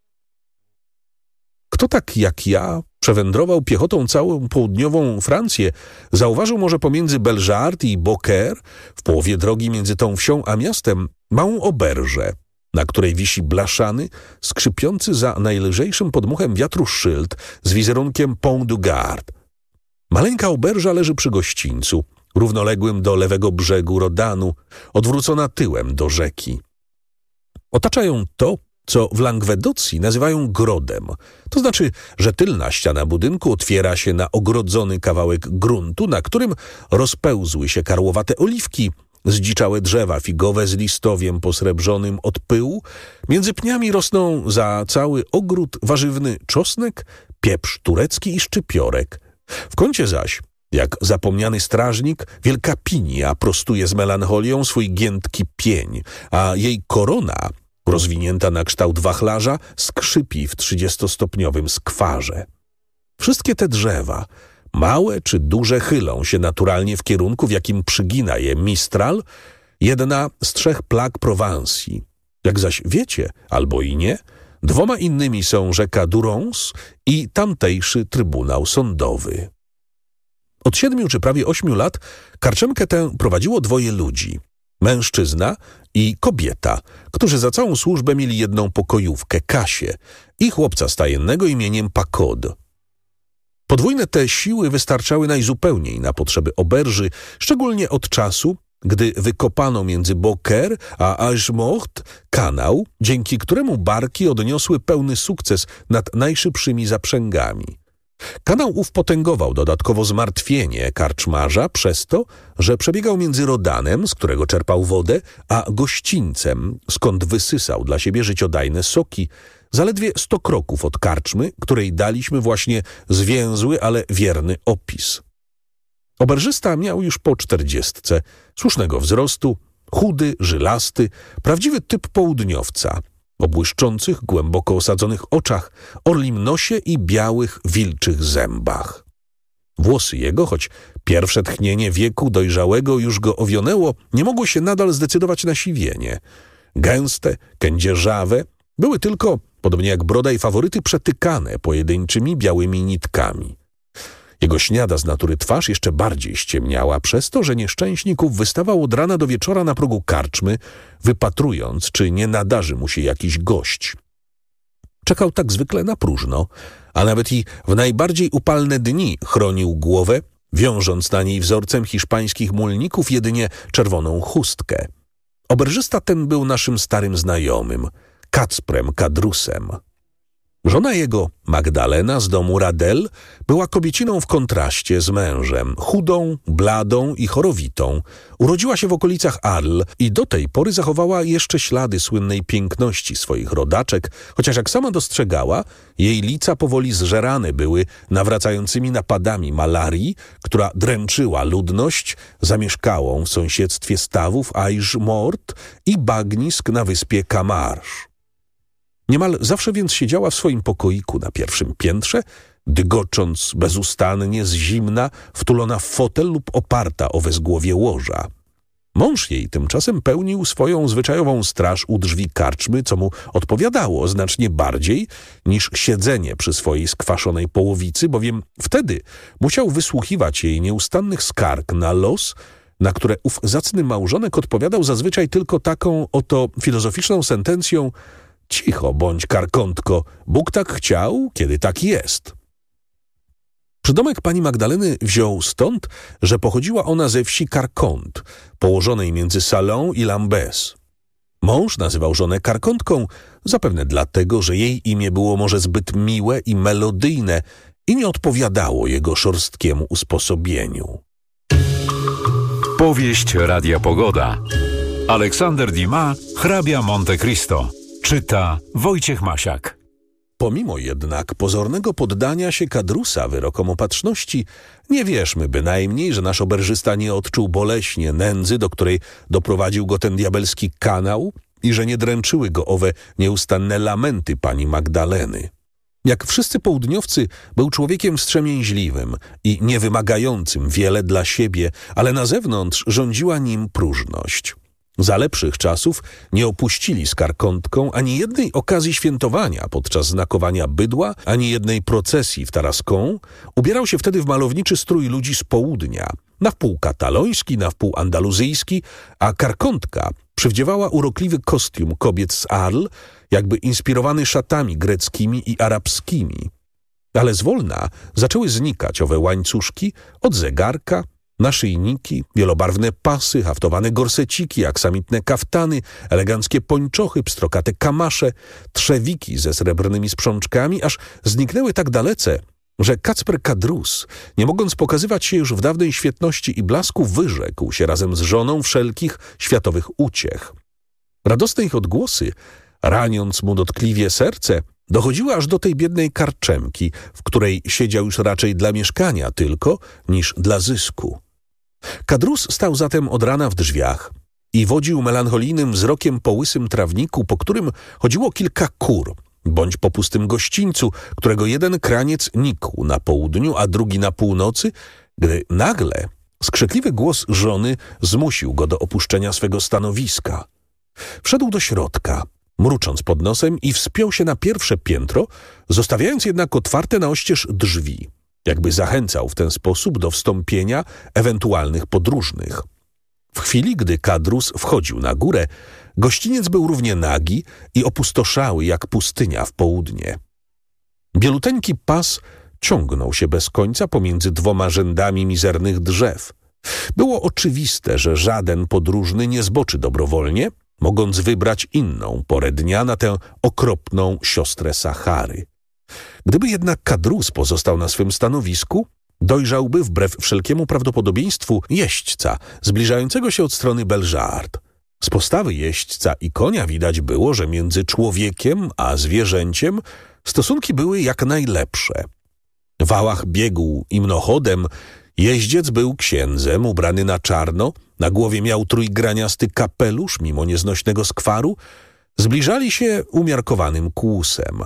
Kto tak jak ja przewędrował piechotą całą południową Francję, zauważył może pomiędzy Bellegarde i Beaucaire, w połowie drogi między tą wsią a miastem, małą oberżę, na której wisi blaszany, skrzypiący za najlżejszym podmuchem wiatru szyld z wizerunkiem Pont du Gard. Maleńka oberża leży przy gościńcu, równoległym do lewego brzegu Rodanu, odwrócona tyłem do rzeki. Otacza ją to, co w Langwedocji nazywają grodem. To znaczy, że tylna ściana budynku otwiera się na ogrodzony kawałek gruntu, na którym rozpełzły się karłowate oliwki, zdziczałe drzewa figowe z listowiem posrebrzonym od pyłu. Między pniami rosną za cały ogród warzywny czosnek, pieprz turecki i szczypiorek. W kącie zaś, jak zapomniany strażnik, wielka pinia prostuje z melancholią swój giętki pień, a jej korona, rozwinięta na kształt wachlarza, skrzypi w 30-stopniowym skwarze. Wszystkie te drzewa, małe czy duże, chylą się naturalnie w kierunku, w jakim przygina je Mistral, jedna z 3 plag Prowansji. Jak zaś wiecie, albo i nie, 2 innymi są rzeka Durance i tamtejszy Trybunał Sądowy. Od 7 czy prawie 8 lat karczemkę tę prowadziło 2 ludzi. Mężczyzna i kobieta, którzy za całą służbę mieli jedną pokojówkę, Kasię, i chłopca stajennego imieniem Pacod. Podwójne te siły wystarczały najzupełniej na potrzeby oberży, szczególnie od czasu, gdy wykopano między Beaucaire a Aigues-Mortes kanał, dzięki któremu barki odniosły pełny sukces nad najszybszymi zaprzęgami. Kanał ów potęgował dodatkowo zmartwienie karczmarza przez to, że przebiegał między Rodanem, z którego czerpał wodę, a gościńcem, skąd wysysał dla siebie życiodajne soki, zaledwie 100 kroków od karczmy, której daliśmy właśnie zwięzły, ale wierny opis. Oberżysta miał już po 40, słusznego wzrostu, chudy, żylasty, prawdziwy typ południowca, o błyszczących, głęboko osadzonych oczach, orlim nosie i białych, wilczych zębach. Włosy jego, choć pierwsze tchnienie wieku dojrzałego już go owionęło, nie mogło się nadal zdecydować na siwienie. Gęste, kędzierzawe, były tylko, podobnie jak broda i faworyty, przetykane pojedynczymi białymi nitkami. Jego śniada z natury twarz jeszcze bardziej ściemniała przez to, że nieszczęśników wystawał od rana do wieczora na progu karczmy, wypatrując, czy nie nadarzy mu się jakiś gość. Czekał tak zwykle na próżno, a nawet i w najbardziej upalne dni chronił głowę, wiążąc na niej wzorcem hiszpańskich mulników jedynie czerwoną chustkę. Oberżysta ten był naszym starym znajomym, Kacprem Kadrusem. Żona jego, Magdalena z domu Radel, była kobieciną w kontraście z mężem, chudą, bladą i chorowitą. Urodziła się w okolicach Arles i do tej pory zachowała jeszcze ślady słynnej piękności swoich rodaczek, chociaż jak sama dostrzegała, jej lica powoli zżerane były nawracającymi napadami malarii, która dręczyła ludność zamieszkałą w sąsiedztwie stawów Aigues-Mortes i bagnisk na wyspie Camargue. Niemal zawsze więc siedziała w swoim pokoiku na pierwszym piętrze, dygocząc bezustannie z zimna, wtulona w fotel lub oparta o wezgłowie łoża. Mąż jej tymczasem pełnił swoją zwyczajową straż u drzwi karczmy, co mu odpowiadało znacznie bardziej niż siedzenie przy swojej skwaszonej połowicy, bowiem wtedy musiał wysłuchiwać jej nieustannych skarg na los, na które ów zacny małżonek odpowiadał zazwyczaj tylko taką oto filozoficzną sentencją: cicho bądź, karkątko, Bóg tak chciał, kiedy tak jest. Przydomek pani Magdaleny wziął stąd, że pochodziła ona ze wsi Carcont, położonej między Salon i Lambès. Mąż nazywał żonę Karkątką, zapewne dlatego, że jej imię było może zbyt miłe i melodyjne i nie odpowiadało jego szorstkiemu usposobieniu. Powieść Radia Pogoda. Aleksander Dumas, hrabia Monte Cristo. Czyta Wojciech Masiak. Pomimo jednak pozornego poddania się Kadrusa wyrokom opatrzności, nie wierzmy bynajmniej, że nasz oberżysta nie odczuł boleśnie nędzy, do której doprowadził go ten diabelski kanał i że nie dręczyły go owe nieustanne lamenty pani Magdaleny. Jak wszyscy południowcy, był człowiekiem wstrzemięźliwym i niewymagającym wiele dla siebie, ale na zewnątrz rządziła nim próżność. Za lepszych czasów nie opuścili z Karkątką ani jednej okazji świętowania podczas znakowania bydła, ani jednej procesji w Tarascon. Ubierał się wtedy w malowniczy strój ludzi z południa, na wpół kataloński, na wpół andaluzyjski, a Karkątka przywdziewała urokliwy kostium kobiet z Arles, jakby inspirowany szatami greckimi i arabskimi. Ale zwolna zaczęły znikać owe łańcuszki od zegarka, naszyjniki, wielobarwne pasy, haftowane gorseciki, aksamitne kaftany, eleganckie pończochy, pstrokate kamasze, trzewiki ze srebrnymi sprzączkami, aż zniknęły tak dalece, że Kacper Kadrus, nie mogąc pokazywać się już w dawnej świetności i blasku, wyrzekł się razem z żoną wszelkich światowych uciech. Radosne ich odgłosy, raniąc mu dotkliwie serce, dochodziły aż do tej biednej karczemki, w której siedział już raczej dla mieszkania tylko, niż dla zysku. Kadrus stał zatem od rana w drzwiach i wodził melancholijnym wzrokiem po łysym trawniku, po którym chodziło kilka kur, bądź po pustym gościńcu, którego jeden kraniec nikł na południu, a drugi na północy, gdy nagle skrzykliwy głos żony zmusił go do opuszczenia swego stanowiska. Wszedł do środka, mrucząc pod nosem, i wspiął się na pierwsze piętro, zostawiając jednak otwarte na oścież drzwi, jakby zachęcał w ten sposób do wstąpienia ewentualnych podróżnych. W chwili, gdy Kadrus wchodził na górę, gościniec był równie nagi i opustoszały jak pustynia w południe. Bieluteńki pas ciągnął się bez końca pomiędzy dwoma rzędami mizernych drzew. Było oczywiste, że żaden podróżny nie zboczy dobrowolnie, mogąc wybrać inną porę dnia na tę okropną siostrę Sahary. Gdyby jednak Kadrus pozostał na swym stanowisku, dojrzałby wbrew wszelkiemu prawdopodobieństwu jeźdźca zbliżającego się od strony Bellegarde. Z postawy jeźdźca i konia widać było, że między człowiekiem a zwierzęciem stosunki były jak najlepsze. Wałach biegł imnochodem, jeździec był księdzem ubrany na czarno, na głowie miał trójgraniasty kapelusz mimo nieznośnego skwaru, zbliżali się umiarkowanym kłusem.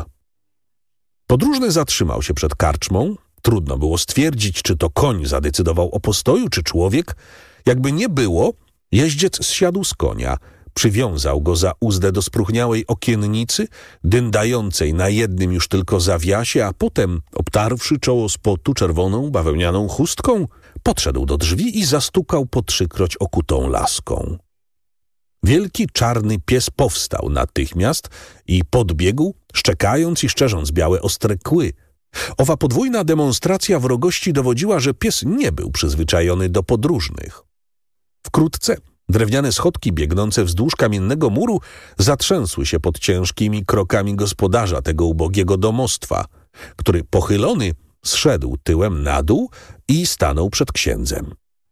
Podróżny zatrzymał się przed karczmą. Trudno było stwierdzić, czy to koń zadecydował o postoju, czy człowiek. Jakby nie było, jeździec zsiadł z konia, przywiązał go za uzdę do spróchniałej okiennicy, dyndającej na jednym już tylko zawiasie, a potem, obtarwszy czoło z potu czerwoną bawełnianą chustką, podszedł do drzwi i zastukał po trzykroć okutą laską. Wielki czarny pies powstał natychmiast i podbiegł, szczekając i szczerząc białe ostre kły. Owa podwójna demonstracja wrogości dowodziła, że pies nie był przyzwyczajony do podróżnych. Wkrótce drewniane schodki biegnące wzdłuż kamiennego muru zatrzęsły się pod ciężkimi krokami gospodarza tego ubogiego domostwa, który pochylony zszedł tyłem na dół i stanął przed księdzem.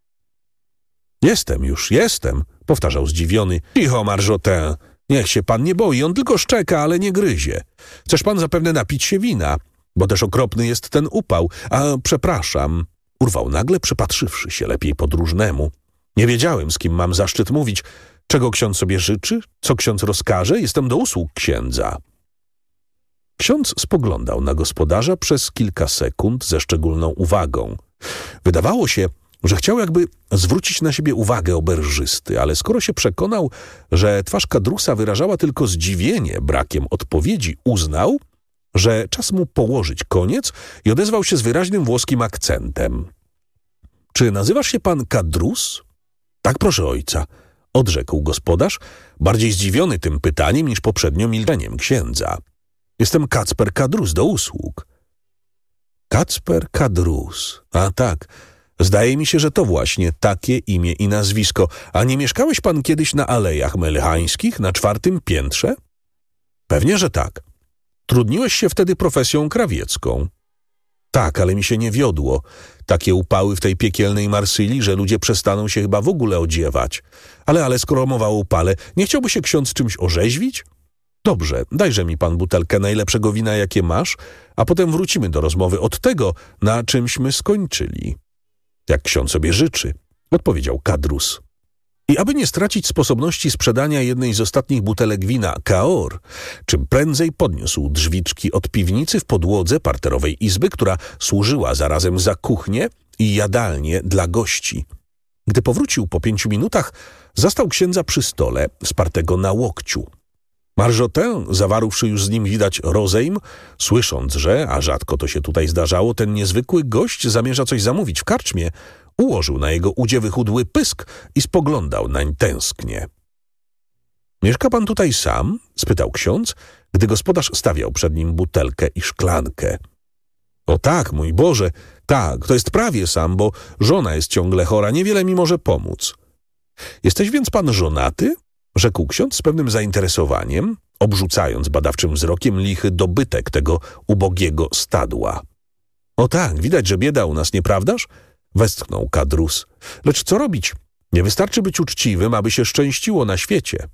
Jestem, powtarzał zdziwiony. Cicho, Marjotin, niech się pan nie boi, on tylko szczeka, ale nie gryzie. Chcesz pan zapewne napić się wina, bo też okropny jest ten upał. A przepraszam, urwał nagle, przypatrzywszy się lepiej podróżnemu. Nie wiedziałem, z kim mam zaszczyt mówić. Czego ksiądz sobie życzy? Co ksiądz rozkaże? Jestem do usług księdza. Ksiądz spoglądał na gospodarza przez kilka sekund ze szczególną uwagą. Wydawało się, że chciał jakby zwrócić na siebie uwagę oberżysty, ale skoro się przekonał, że twarz Kadrusa wyrażała tylko zdziwienie brakiem odpowiedzi, uznał, że czas mu położyć koniec i odezwał się z wyraźnym włoskim akcentem. Czy nazywasz się pan Kadrus? Tak, proszę ojca, odrzekł gospodarz, bardziej zdziwiony tym pytaniem niż poprzednio milczeniem księdza. Jestem Kacper Kadrus, do usług. Kacper Kadrus, a tak, zdaje mi się, że to właśnie takie imię i nazwisko. A nie mieszkałeś pan kiedyś na Alejach Melchańskich, na 4. piętrze? Pewnie, że tak. Trudniłeś się wtedy profesją krawiecką. Tak, ale mi się nie wiodło. Takie upały w tej piekielnej Marsylii, że ludzie przestaną się chyba w ogóle odziewać. Ale skoro mowa o upale, nie chciałby się ksiądz czymś orzeźwić? Dobrze, dajże mi pan butelkę najlepszego wina, jakie masz, a potem wrócimy do rozmowy od tego, na czymśmy skończyli. Jak ksiądz sobie życzy, odpowiedział Kadrus. I aby nie stracić sposobności sprzedania jednej z ostatnich butelek wina Cahors, czym prędzej podniósł drzwiczki od piwnicy w podłodze parterowej izby, która służyła zarazem za kuchnię i jadalnię dla gości. Gdy powrócił po 5 minutach, zastał księdza przy stole, spartego na łokciu. Marjotin, zawarłszy już z nim widać rozejm, słysząc, że, a rzadko to się tutaj zdarzało, ten niezwykły gość zamierza coś zamówić w karczmie, ułożył na jego udzie wychudły pysk i spoglądał nań tęsknie. Mieszka pan tutaj sam? Spytał ksiądz, gdy gospodarz stawiał przed nim butelkę i szklankę. O tak, mój Boże, tak, to jest prawie sam, bo żona jest ciągle chora, niewiele mi może pomóc. Jesteś więc pan żonaty? Rzekł ksiądz z pewnym zainteresowaniem, obrzucając badawczym wzrokiem lichy dobytek tego ubogiego stadła. O tak, widać, że bieda u nas, nieprawdaż? Westchnął Kadrus. Lecz co robić? Nie wystarczy być uczciwym, aby się szczęściło na świecie.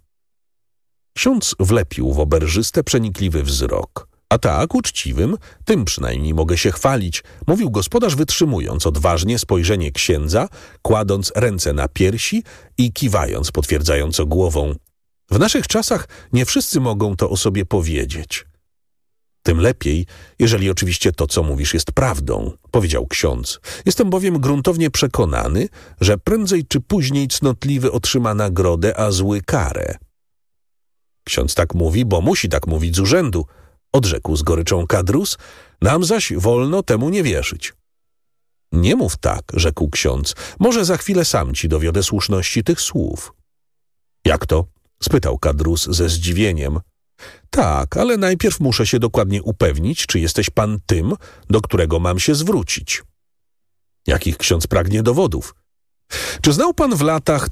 Ksiądz wlepił w oberżyste przenikliwy wzrok. A tak, uczciwym, tym przynajmniej mogę się chwalić, mówił gospodarz, wytrzymując odważnie spojrzenie księdza, kładąc ręce na piersi i kiwając potwierdzająco głową. W naszych czasach nie wszyscy mogą to o sobie powiedzieć. Tym lepiej, jeżeli oczywiście to, co mówisz, jest prawdą, powiedział ksiądz. Jestem bowiem gruntownie przekonany, że prędzej czy później cnotliwy otrzyma nagrodę, a zły karę. Ksiądz tak mówi, bo musi tak mówić z urzędu, odrzekł z goryczą Kadrus, nam zaś wolno temu nie wierzyć. Nie mów tak, rzekł ksiądz, może za chwilę sam ci dowiodę słuszności tych słów. Jak to? Spytał Kadrus ze zdziwieniem. Tak, ale najpierw muszę się dokładnie upewnić, czy jesteś pan tym, do którego mam się zwrócić. Jakich ksiądz pragnie dowodów? Czy znał pan w latach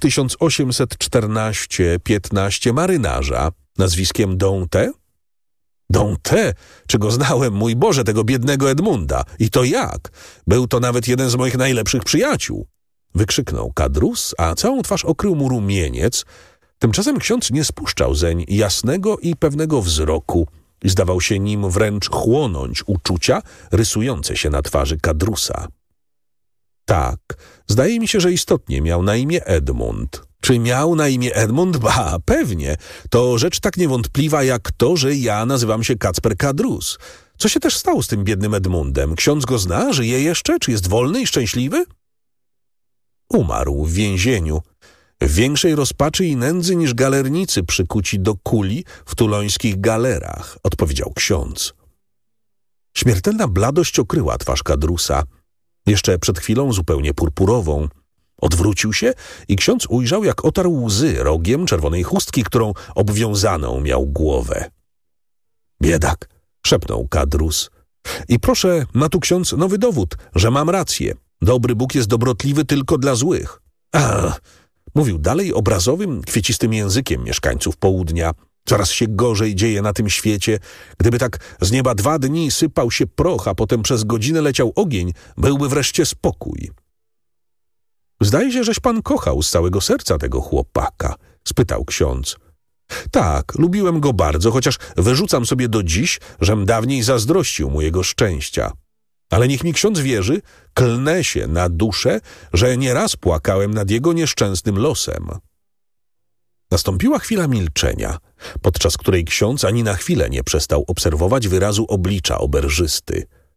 1814-15 marynarza nazwiskiem Dante? Dante? Czy go znałem, mój Boże, tego biednego Edmunda? I to jak? Był to nawet jeden z moich najlepszych przyjaciół. Wykrzyknął Kadrus, a całą twarz okrył mu rumieniec. Tymczasem ksiądz nie spuszczał zeń jasnego i pewnego wzroku i zdawał się nim wręcz chłonąć uczucia rysujące się na twarzy Kadrusa. Tak, zdaje mi się, że istotnie miał na imię Edmund. Czy miał na imię Edmund? Ba, pewnie. To rzecz tak niewątpliwa jak to, że ja nazywam się Kacper Kadrus. Co się też stało z tym biednym Edmundem? Ksiądz go zna? Żyje jeszcze? Czy jest wolny i szczęśliwy? Umarł w więzieniu. W większej rozpaczy i nędzy niż galernicy przykuci do kuli w tulońskich galerach, odpowiedział ksiądz. Śmiertelna bladość okryła twarz Kadrusa. Jeszcze przed chwilą zupełnie purpurową. Odwrócił się i ksiądz ujrzał, jak otarł łzy rogiem czerwonej chustki, którą obwiązaną miał głowę. Biedak, szepnął Kadrus. I proszę, ma tu ksiądz nowy dowód, że mam rację. Dobry Bóg jest dobrotliwy tylko dla złych. Mówił dalej obrazowym, kwiecistym językiem mieszkańców południa. Coraz się gorzej dzieje na tym świecie. Gdyby tak z nieba 2 dni sypał się proch, a potem przez godzinę leciał ogień, byłby wreszcie spokój. Zdaje się, żeś pan kochał z całego serca tego chłopaka, spytał ksiądz. Tak, lubiłem go bardzo, chociaż wyrzucam sobie do dziś, żem dawniej zazdrościł mu jego szczęścia. Ale niech mi ksiądz wierzy, klnę się na duszę, że nieraz płakałem nad jego nieszczęsnym losem. Nastąpiła chwila milczenia, podczas której ksiądz ani na chwilę nie przestał obserwować wyrazu oblicza oberżysty.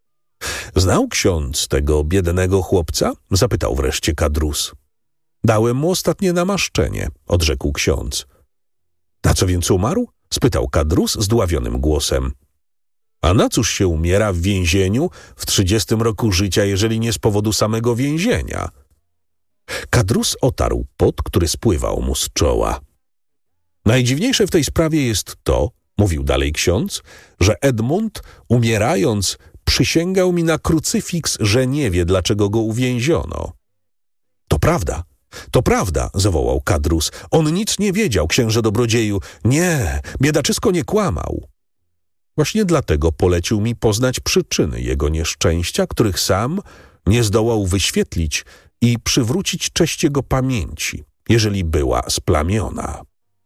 Znał ksiądz tego biednego chłopca? Zapytał wreszcie Kadrus. Dałem mu ostatnie namaszczenie, odrzekł ksiądz. Na co więc umarł? Spytał Kadrus zdławionym głosem. A na cóż się umiera w więzieniu w 30 roku życia, jeżeli nie z powodu samego więzienia? Kadrus otarł pot, który spływał mu z czoła. Najdziwniejsze w tej sprawie jest to, mówił dalej ksiądz, że Edmund, umierając, przysięgał mi na krucyfiks, że nie wie, dlaczego go uwięziono. To prawda, zawołał Kadrus. On nic nie wiedział, księże dobrodzieju. Nie, biedaczysko nie kłamał. Właśnie dlatego polecił mi poznać przyczyny jego nieszczęścia, których sam nie zdołał wyświetlić i przywrócić cześć jego pamięci, jeżeli była splamiona.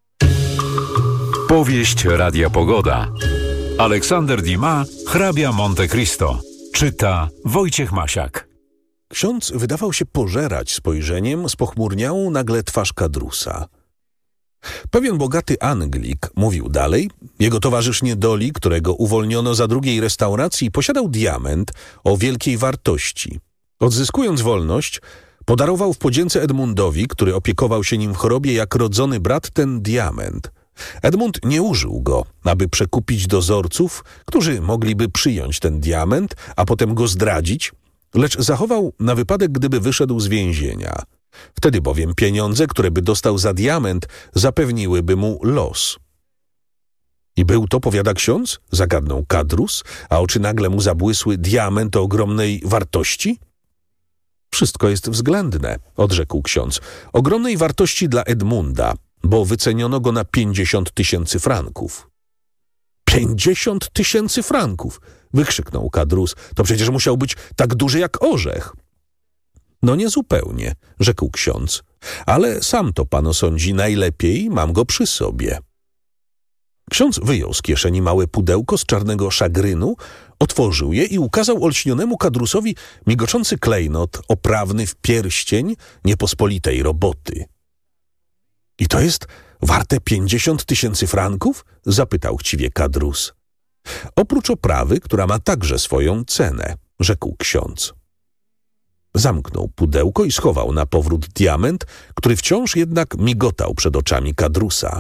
Powieść Radia Pogoda. Aleksander Dumas, hrabia Monte Cristo. Czyta Wojciech Masiak. Ksiądz wydawał się pożerać spojrzeniem spochmurniałą nagle twarz Kadrusa. Pewien bogaty Anglik, mówił dalej, jego towarzysz niedoli, którego uwolniono za drugiej restauracji, posiadał diament o wielkiej wartości. Odzyskując wolność, podarował w podzięce Edmundowi, który opiekował się nim w chorobie jak rodzony brat, ten diament. Edmund nie użył go, aby przekupić dozorców, którzy mogliby przyjąć ten diament, a potem go zdradzić, lecz zachował na wypadek, gdyby wyszedł z więzienia. Wtedy bowiem pieniądze, które by dostał za diament, zapewniłyby mu los. I był to, powiada ksiądz, zagadnął Kadrus, a oczy nagle mu zabłysły, diament o ogromnej wartości? Wszystko jest względne, odrzekł ksiądz. Ogromnej wartości dla Edmunda, bo wyceniono go na 50 000 franków. 50 000 franków! Wykrzyknął Kadrus. To przecież musiał być tak duży jak orzech. No niezupełnie, rzekł ksiądz, ale sam to pan osądzi najlepiej, mam go przy sobie. Ksiądz wyjął z kieszeni małe pudełko z czarnego szagrynu, otworzył je i ukazał olśnionemu Kadrusowi migoczący klejnot oprawny w pierścień niepospolitej roboty. I to jest warte 50 000 franków? Zapytał chciwie Kadrus. Oprócz oprawy, która ma także swoją cenę, rzekł ksiądz. Zamknął pudełko i schował na powrót diament, który wciąż jednak migotał przed oczami Kadrusa.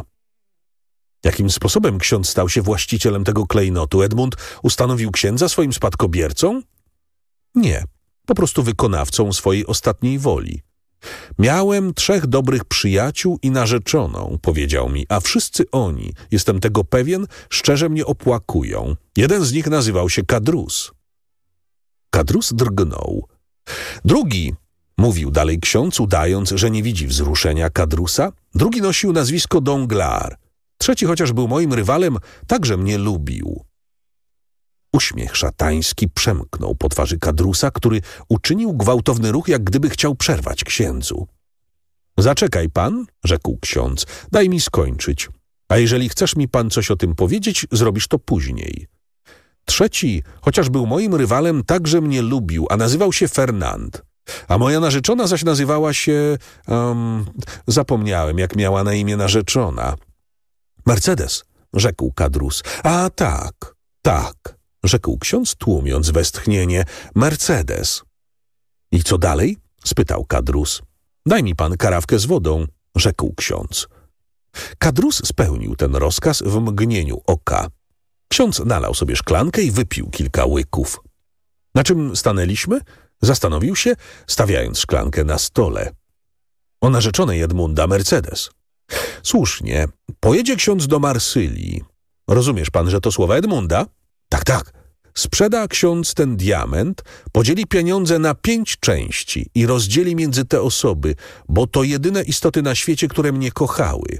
Jakim sposobem ksiądz stał się właścicielem tego klejnotu? Edmund ustanowił księdza swoim spadkobiercą? Nie, po prostu wykonawcą swojej ostatniej woli. Miałem 3 dobrych przyjaciół i narzeczoną, powiedział mi, a wszyscy oni, jestem tego pewien, szczerze mnie opłakują. Jeden z nich nazywał się Kadrus. Kadrus drgnął. Drugi, mówił dalej ksiądz, udając, że nie widzi wzruszenia Kadrusa, drugi nosił nazwisko Danglars. Trzeci, chociaż był moim rywalem, także mnie lubił. Uśmiech szatański przemknął po twarzy Kadrusa, który uczynił gwałtowny ruch, jak gdyby chciał przerwać księdzu. Zaczekaj pan, rzekł ksiądz, daj mi skończyć. A jeżeli chcesz mi pan coś o tym powiedzieć, zrobisz to później. Trzeci, chociaż był moim rywalem, także mnie lubił, a nazywał się Fernand. A moja narzeczona zaś nazywała się... zapomniałem, jak miała na imię narzeczona. Mercedes, rzekł Kadrus. A tak, rzekł ksiądz, tłumiąc westchnienie. Mercedes. I co dalej? Spytał Kadrus. Daj mi pan karawkę z wodą, rzekł ksiądz. Kadrus spełnił ten rozkaz w mgnieniu oka. Ksiądz nalał sobie szklankę i wypił kilka łyków. Na czym stanęliśmy? Zastanowił się, stawiając szklankę na stole. O narzeczonej Edmunda, Mercedes. Słusznie, pojedzie ksiądz do Marsylii. Rozumiesz pan, że to słowa Edmunda? Tak. Sprzeda ksiądz ten diament, podzieli pieniądze na 5 części i rozdzieli między te osoby, bo to jedyne istoty na świecie, które mnie kochały.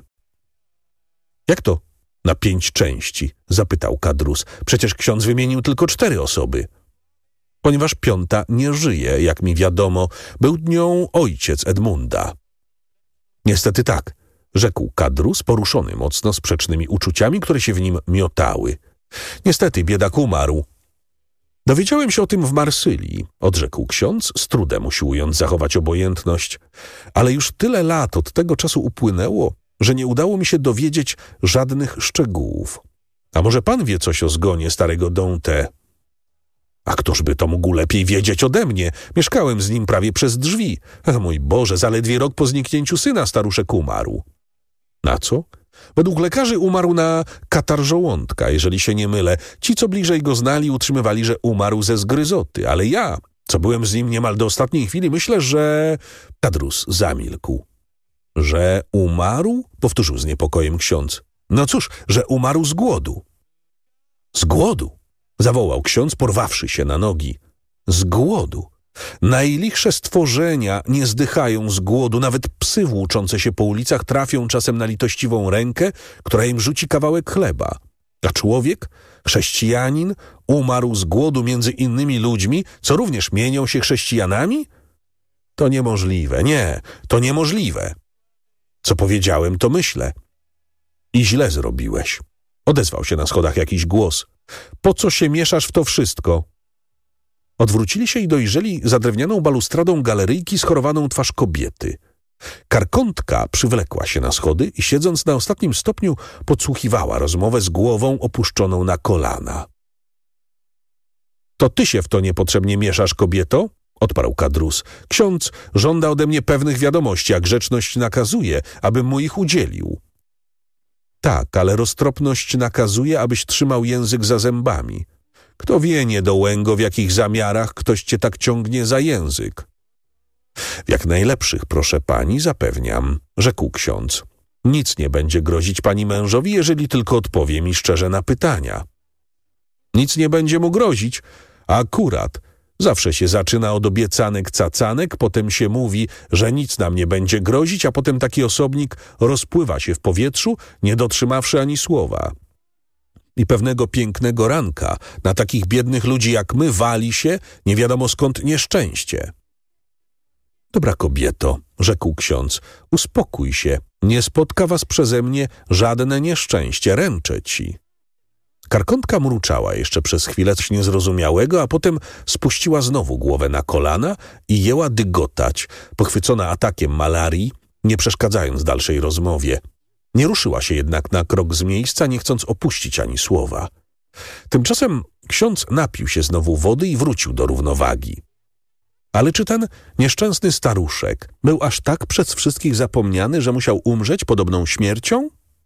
Jak to na 5 części? Zapytał Kadrus. Przecież ksiądz wymienił tylko 4 osoby. Ponieważ 5. nie żyje, jak mi wiadomo, był nią ojciec Edmunda. Niestety tak, rzekł Kadrus, poruszony mocno sprzecznymi uczuciami, które się w nim miotały. Niestety, biedak umarł. Dowiedziałem się o tym w Marsylii, odrzekł ksiądz, z trudem usiłując zachować obojętność. Ale już tyle lat od tego czasu upłynęło, że nie udało mi się dowiedzieć żadnych szczegółów. A może pan wie coś o zgonie starego Dante? A kto Któż by to mógł lepiej wiedzieć ode mnie? Mieszkałem z nim prawie przez drzwi. Mój Boże, zaledwie rok po zniknięciu syna staruszek umarł. Na co? Według lekarzy umarł na katar żołądka, jeżeli się nie mylę. Ci, co bliżej go znali, utrzymywali, że umarł ze zgryzoty, ale ja, co byłem z nim niemal do ostatniej chwili, myślę, że... Tadrus zamilkł. Że umarł? Powtórzył z niepokojem ksiądz. No cóż, że umarł z głodu. Z głodu? Zawołał ksiądz, porwawszy się na nogi. Z głodu. Najlichsze stworzenia nie zdychają z głodu, nawet psy włóczące się po ulicach trafią czasem na litościwą rękę, która im rzuci kawałek chleba. A człowiek, chrześcijanin, umarł z głodu między innymi ludźmi, co również mienią się chrześcijanami? To niemożliwe, nie, to niemożliwe. Co powiedziałem, to myślę. I źle zrobiłeś. Odezwał się na schodach jakiś głos. Po co się mieszasz w to wszystko? Odwrócili się i dojrzeli za drewnianą balustradą galeryjki schorowaną twarz kobiety. Karkątka przywlekła się na schody i siedząc na ostatnim stopniu podsłuchiwała rozmowę z głową opuszczoną na kolana. To ty się w to niepotrzebnie mieszasz, kobieto? Odparł Kadrus. Ksiądz żąda ode mnie pewnych wiadomości, a grzeczność nakazuje, abym mu ich udzielił. Tak, ale roztropność nakazuje, abyś trzymał język za zębami. Kto wie, niedołęgo, w jakich zamiarach ktoś cię tak ciągnie za język. W jak najlepszych, proszę pani, zapewniam, rzekł ksiądz. Nic nie będzie grozić pani mężowi, jeżeli tylko odpowie mi szczerze na pytania. Nic nie będzie mu grozić, a akurat zawsze się zaczyna od obiecanek cacanek, potem się mówi, że nic nam nie będzie grozić, a potem taki osobnik rozpływa się w powietrzu, nie dotrzymawszy ani słowa. I pewnego pięknego ranka na takich biednych ludzi jak my wali się nie wiadomo skąd nieszczęście. Dobra kobieto, rzekł ksiądz, uspokój się, nie spotka was przeze mnie żadne nieszczęście, ręczę ci. Karkątka mruczała jeszcze przez chwilę coś niezrozumiałego, a potem spuściła znowu głowę na kolana i jęła dygotać, pochwycona atakiem malarii, nie przeszkadzając dalszej rozmowie. Nie ruszyła się jednak na krok z miejsca, nie chcąc opuścić ani słowa. Tymczasem ksiądz napił się znowu wody i wrócił do równowagi. Ale czy ten nieszczęsny staruszek był aż tak przez wszystkich zapomniany, że musiał umrzeć podobną śmiercią?